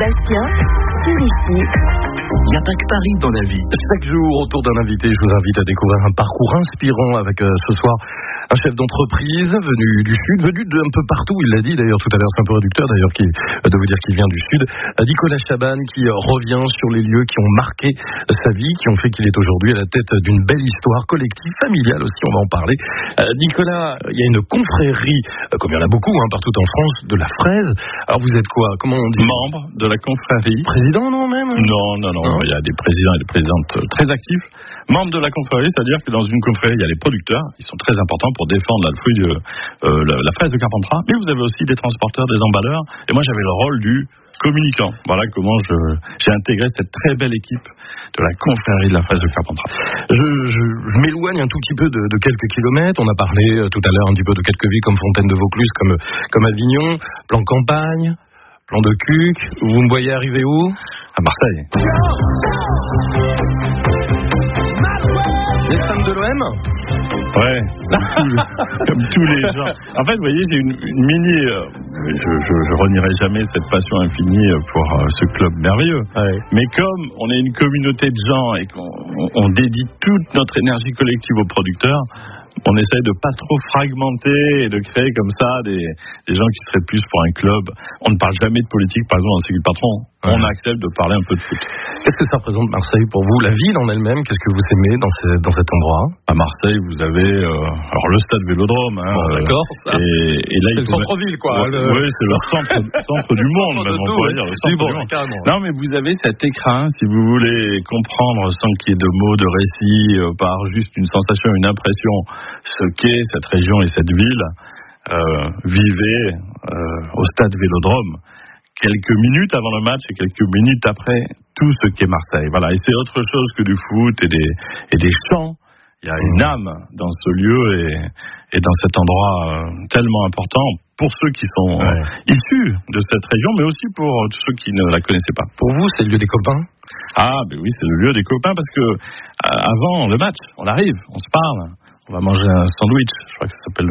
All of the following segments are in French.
Sébastien, sur ici. Il n'y a pas que Paris dans la vie. Chaque jour, autour d'un invité, je vous invite à découvrir un parcours inspirant avec ce soir un chef d'entreprise venu du Sud, venu d'un peu partout, il l'a dit d'ailleurs tout à l'heure, c'est un peu réducteur d'ailleurs de vous dire qu'il vient du Sud. Nicolas Chaban qui revient sur les lieux qui ont marqué sa vie, qui ont fait qu'il est aujourd'hui à la tête d'une belle histoire collective, familiale aussi, on va en parler. Nicolas, il y a une confrérie, comme il y en a beaucoup partout en France, de la fraise. Alors vous êtes quoi? Comment on dit? Membre de la confrérie. Président, non même? Non. Il y a des présidents et des présidentes très actifs. Membre de la confrérie, c'est-à-dire que dans une confrérie, il y a les producteurs, ils sont très importants pour défendre la fraise de Carpentras, mais vous avez aussi des transporteurs, des emballeurs, et moi j'avais le rôle du communicant. Voilà comment j'ai intégré cette très belle équipe de la confrérie de la fraise de Carpentras. Je m'éloigne un tout petit peu de quelques kilomètres. On a parlé tout à l'heure un petit peu de quelques villes comme Fontaine de Vaucluse, comme Avignon, plan campagne, plan de Cuc. Vous me voyez arriver où? À Marseille. Les fans de l'OM? Ouais, comme tous les gens. En fait, vous voyez, j'ai une mini... je renierai jamais cette passion infinie pour ce club merveilleux. Ouais. Mais comme on est une communauté de gens et qu'on dédie toute notre énergie collective aux producteurs, on essaye de pas trop fragmenter et de créer comme ça des gens qui seraient plus pour un club. On ne parle jamais de politique, par exemple, dans C'est qui le patron. Ouais. On accepte de parler un peu de foot. Qu'est-ce que ça représente Marseille pour vous? La ville en elle-même, qu'est-ce que vous aimez dans cet endroit? À Marseille, vous avez alors le stade Vélodrome. D'accord. Et là, c'est le centre-ville, quoi. Oui, c'est le centre du monde, même, on pourrait dire. Le centre du monde. Non, mais vous avez cet écrin, si vous voulez comprendre sans qu'il y ait de mots, de récits, par juste une sensation, une impression, ce qu'est cette région et cette ville. Vivez au stade Vélodrome quelques minutes avant le match et quelques minutes après tout ce qu'est Marseille. Voilà, et c'est autre chose que du foot et des chants. Il y a une âme dans ce lieu et dans cet endroit tellement important pour ceux qui sont issus de cette région, mais aussi pour ceux qui ne la connaissaient pas. Pour vous, c'est le lieu des copains? Ah, ben oui, c'est le lieu des copains parce que avant le match, on arrive, on se parle. On va manger un sandwich, je crois que ça s'appelle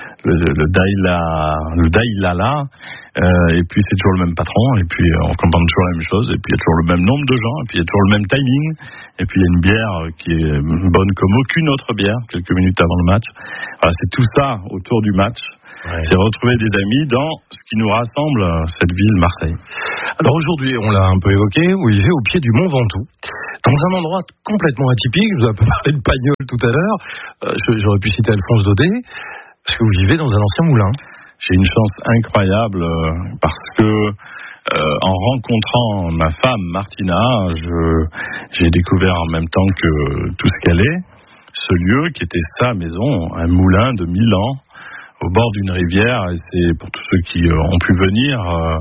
le Daïlala, et puis c'est toujours le même patron, et puis on commande toujours la même chose, et puis il y a toujours le même nombre de gens, et puis il y a toujours le même timing, et puis il y a une bière qui est bonne comme aucune autre bière, quelques minutes avant le match. Voilà, c'est tout ça autour du match. Ouais. C'est retrouver des amis dans ce qui nous rassemble, cette ville, Marseille. Alors aujourd'hui, on l'a un peu évoqué, vous vivez au pied du Mont Ventoux. Dans un endroit complètement atypique, je vous ai un peu parlé de Pagnol tout à l'heure, j'aurais pu citer Alphonse Daudet, parce que vous vivez dans un ancien moulin. J'ai une chance incroyable parce que en rencontrant ma femme Martina, j'ai découvert en même temps que tout ce qu'elle est, ce lieu qui était sa maison, un moulin de 1000 ans, au bord d'une rivière, et c'est pour tous ceux qui ont pu venir...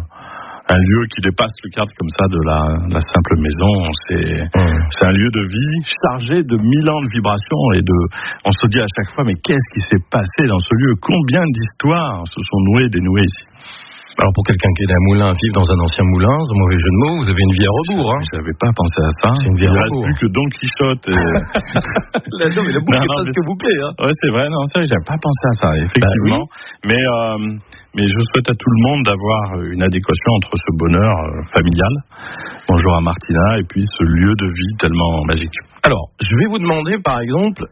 un lieu qui dépasse le cadre comme ça de la simple maison. C'est un lieu de vie chargé de 1000 ans de vibrations on se dit à chaque fois, mais qu'est-ce qui s'est passé dans ce lieu? Combien d'histoires se sont nouées, dénouées ici? Alors pour quelqu'un qui est d'un moulin, vivre dans un ancien moulin, sans mauvais jeu de mots, vous avez une vie à rebours. Je n'avais pas pensé à ça. C'est une vie à rebours. Il ne reste plus que Don Quichotte. Non, mais la boucle est presque bouclée. Oui, c'est vrai. Non, ça, j'avais pas pensé à ça, effectivement. Bah, oui. Mais je souhaite à tout le monde d'avoir une adéquation entre ce bonheur familial, bonjour à Martina, et puis ce lieu de vie tellement magique. Alors, je vais vous demander, par exemple,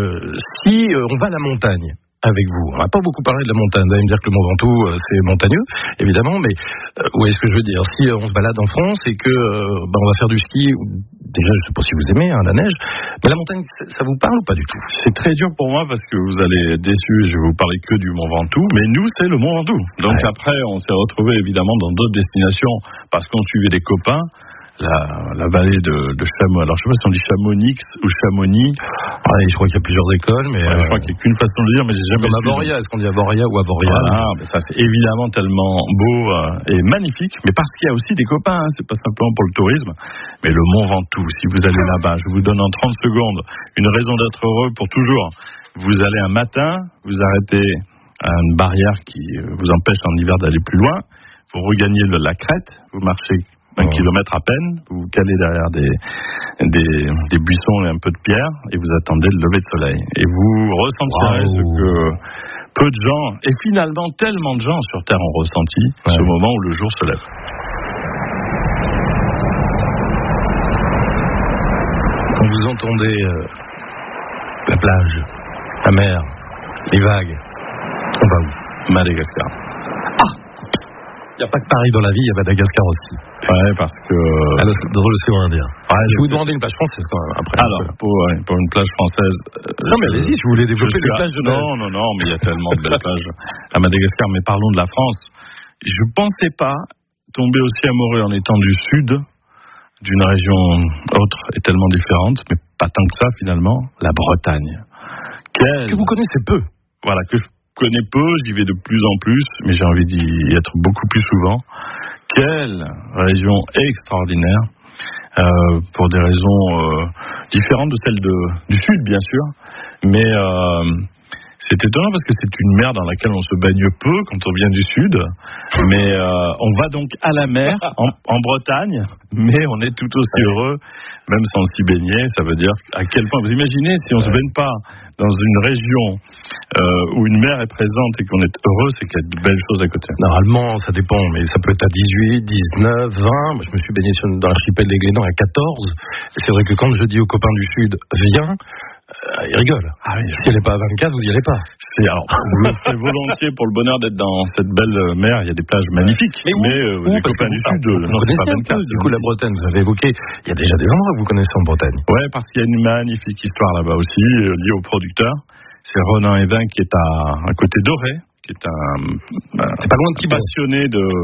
si on va à la montagne avec vous. On n'a pas beaucoup parlé de la montagne. Vous allez me dire que le Mont Ventoux, c'est montagneux, évidemment, mais où est-ce que je veux dire? Si on se balade en France et que on va faire du ski, déjà, je ne sais pas si vous aimez la neige, mais la montagne, ça vous parle ou pas du tout? C'est très dur pour moi parce que vous allez être déçus, je vais vous parler que du Mont Ventoux, mais nous, c'est le Mont Ventoux. Donc après, on s'est retrouvés évidemment dans d'autres destinations parce qu'on suivait des copains. La vallée de Chamonix. Alors, je ne sais pas si on dit Chamonix ou Chamonix. Je crois qu'il y a plusieurs écoles, mais... je crois qu'il n'y a qu'une façon de le dire, mais j'ai jamais... Comme Avoria, est-ce qu'on dit Avoria ou Avoria? Voilà, ça c'est évidemment tellement beau et magnifique, mais parce qu'il y a aussi des copains, c'est pas simplement pour le tourisme, mais le Mont Ventoux, si vous allez là-bas, je vous donne en 30 secondes une raison d'être heureux pour toujours. Vous allez un matin, vous arrêtez à une barrière qui vous empêche en hiver d'aller plus loin, vous regagnez la crête, vous marchez 1 kilomètre à peine, vous vous calez derrière des buissons et un peu de pierre, et vous attendez le lever de soleil. Et vous ressentirez ce que peu de gens, et finalement tellement de gens sur Terre ont ressenti, ce moment où le jour se lève. Quand vous entendez la plage, la mer, les vagues, on va où? Madagascar. Ah! Il n'y a pas que Paris dans la vie, il y a Madagascar aussi. Ouais, parce que... dans l'océan Indien. Ouais, je vais vous demander une plage française quand même, après. Alors, pour une plage française... non, mais allez-y, si vous voulez développer les plages de Non, mais il y a tellement de belles plages à Madagascar. Mais parlons de la France. Je ne pensais pas tomber aussi amoureux en étant du sud, d'une région autre et tellement différente, mais pas tant que ça finalement, la Bretagne. Que vous connaissez peu. Voilà, que je connais peu, j'y vais de plus en plus, mais j'ai envie d'y être beaucoup plus souvent. Quelle région extraordinaire, pour des raisons différentes de celles du sud, bien sûr, mais c'est étonnant parce que c'est une mer dans laquelle on se baigne peu quand on vient du sud, mais on va donc à la mer en Bretagne, mais on est tout aussi heureux, même sans s'y baigner. Ça veut dire à quel point, vous imaginez, si on se baigne pas dans une région où une mer est présente et qu'on est heureux, c'est qu'il y a de belles choses à côté. Normalement, ça dépend, mais ça peut être à 18, 19, 20. Moi, je me suis baigné dans l'archipel des Glénans à 14. Et c'est vrai que quand je dis aux copains du sud, viens, ils rigolent. Ah oui, si elle n'est pas à 24, vous n'y allez pas. Alors, vous le ferez volontiers pour le bonheur d'être dans cette belle mer. Il y a des plages magnifiques. Mais les copains du sud, vous connaissez un peu, du coup, la Bretagne. Vous avez évoqué, il y a déjà des endroits que vous connaissez en Bretagne. Ouais, parce qu'il y a une magnifique histoire là-bas aussi, liée au producteur. C'est Ronan Evin qui est à côté d'Auray, qui est c'est pas loin de passionné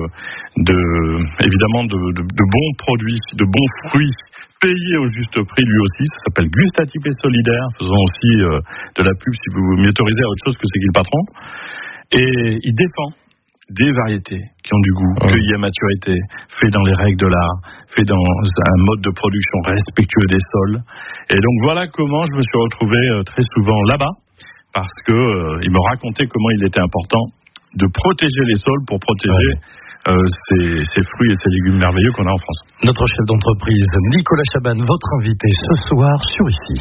évidemment de bons produits, de bons fruits, payés au juste prix lui aussi. Ça s'appelle Gustatif et Solidaire. Faisons aussi de la pub si vous m'y autorisez à autre chose que c'est qui le patron. Et il défend des variétés qui ont du goût, cueillies à maturité, fait dans les règles de l'art, fait dans un mode de production respectueux des sols. Et donc voilà comment je me suis retrouvé très souvent là-bas, parce que il me racontait comment il était important de protéger les sols pour protéger ces fruits et ces légumes merveilleux qu'on a en France. Notre chef d'entreprise, Nicolas Chaban, votre invité ce soir sur Ici.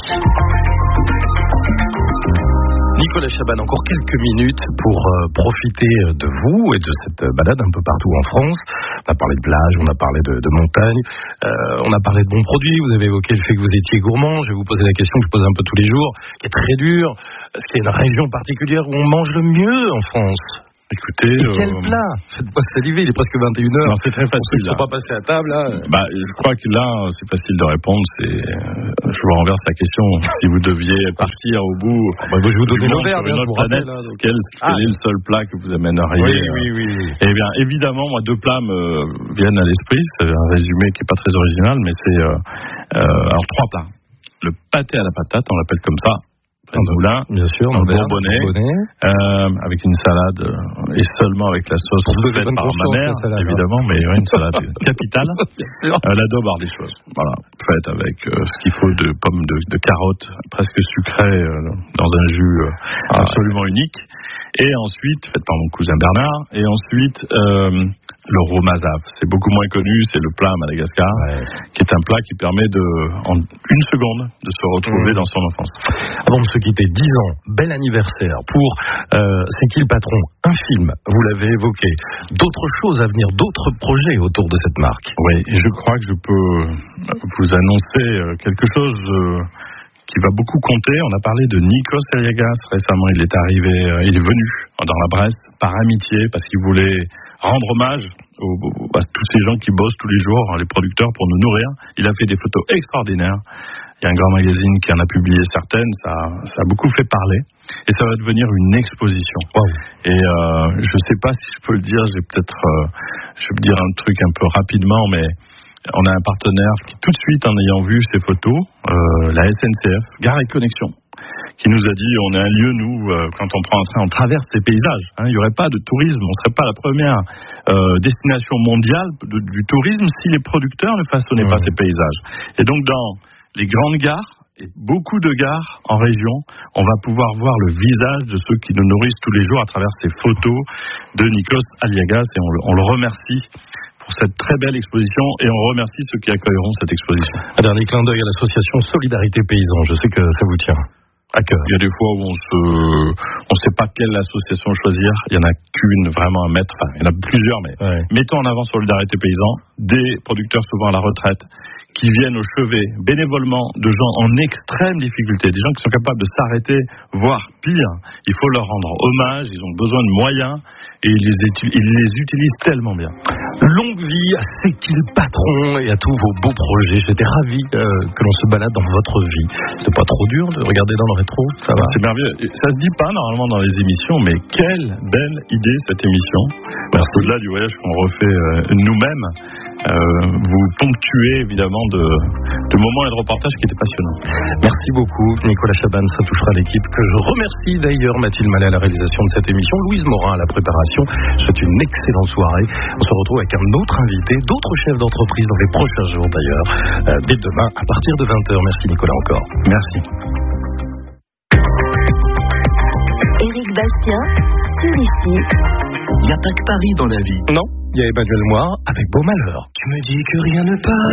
Nicolas Chaban, encore quelques minutes pour profiter de vous et de cette balade un peu partout en France. On a parlé de plage, on a parlé de montagne, on a parlé de bons produits, vous avez évoqué le fait que vous étiez gourmand. Je vais vous poser la question que je pose un peu tous les jours, qui est très dure. Est-ce qu'il y a une région particulière où on mange le mieux en France ? Écoutez, quel plat? Faites-moi saliver, il est presque 21h. Non, c'est très facile. Ils ne sont pas passés à table, là. Je crois que là, c'est facile de répondre. Je vous renverse la question. Si vous deviez partir au bout, je vous donne sur une autre planète, quel est le seul plat que vous amèneriez? Oui. Eh bien, évidemment, moi, deux plats me viennent à l'esprit. C'est un résumé qui n'est pas très original, mais c'est alors trois plats. Le pâté à la patate, on l'appelle comme ça. Moulin, bien sûr, un bourbonnais, avec une salade et seulement avec la sauce faite par ma mère, évidemment, mais une salade capitale. La daube ardéchoise, voilà, faite avec ce qu'il faut de pommes de carottes, presque sucrées dans un jus absolument unique. Et ensuite, faite par mon cousin Bernard, et ensuite le romazav. C'est beaucoup moins connu, c'est le plat à Madagascar, qui est un plat qui permet en une seconde de se retrouver dans son enfance. Avant de se quitter, 10 ans, bel anniversaire pour C'est qui le patron? Un film, vous l'avez évoqué. D'autres choses à venir, d'autres projets autour de cette marque? Oui, je crois que je peux vous annoncer quelque chose qui va beaucoup compter. On a parlé de Nikos Aliagas récemment. Il est venu dans la Bresse par amitié, parce qu'il voulait rendre hommage à tous ces gens qui bossent tous les jours, les producteurs, pour nous nourrir. Il a fait des photos extraordinaires. Il y a un grand magazine qui en a publié certaines. Ça a beaucoup fait parler. Et ça va devenir une exposition. Wow. Et je ne sais pas si je peux le dire. Je vais dire un truc un peu rapidement, mais on a un partenaire qui, tout de suite, en ayant vu ces photos, la SNCF, Gare et Connexion, qui nous a dit, on est un lieu, nous, quand on prend un train, on traverse les paysages. Il n'y aurait pas de tourisme, on ne serait pas la première destination mondiale du tourisme si les producteurs ne façonnaient pas ces paysages. Et donc, dans les grandes gares, et beaucoup de gares en région, on va pouvoir voir le visage de ceux qui nous nourrissent tous les jours à travers ces photos de Nikos Aliagas, et on le remercie pour cette très belle exposition, et on remercie ceux qui accueilleront cette exposition. Un dernier clin d'œil à l'association Solidarité Paysan, je sais que ça vous tient à cœur. Il y a des fois où on sait pas quelle association choisir, il y en a qu'une vraiment à mettre, enfin il y en a plusieurs, mais mettons en avant Solidarité Paysan, des producteurs souvent à la retraite, qui viennent au chevet bénévolement de gens en extrême difficulté, des gens qui sont capables de s'arrêter, voire pire. Il faut leur rendre hommage, ils ont besoin de moyens et ils les utilisent tellement bien. Longue vie à Sekil Patron et à tous vos beaux projets. J'étais ravi que l'on se balade dans votre vie. C'est pas trop dur de regarder dans le rétro, ça va? C'est merveilleux. Ça se dit pas normalement dans les émissions, mais quelle belle idée cette émission. Parce qu'au-delà du voyage qu'on refait nous-mêmes, vous ponctuez évidemment de moments et de reportages qui étaient passionnants. Merci beaucoup Nicolas Chaban, ça touchera l'équipe que je remercie d'ailleurs, Mathilde Mallet à la réalisation de cette émission, Louise Morin à la préparation. Je souhaite une excellente soirée. On se retrouve avec un autre invité, d'autres chefs d'entreprise dans les prochains jours d'ailleurs, dès demain à partir de 20h. Merci Nicolas encore. Merci. Éric Bastien, sur ici. Il n'y a pas que Paris dans la vie. Non, il y a Emmanuel Moir avec Beau Malheur. Tu me dis que rien ne passe.